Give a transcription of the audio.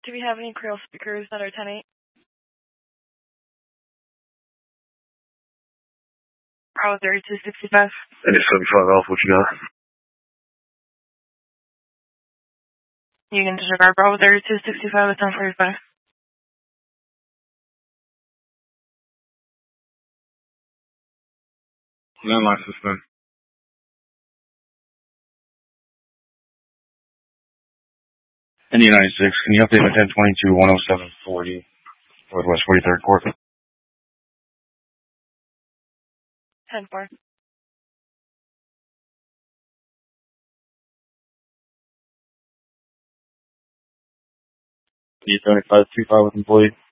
Do we have any Creole speakers that are 10-8? Bravo 3265. And it's 75 Alpha, what you got? Union disregard Bravo 3265 with 1045. Landline suspend. India 96, can you update my 1022-10740 Northwest 43rd Court? 10-4. D7525 with employee.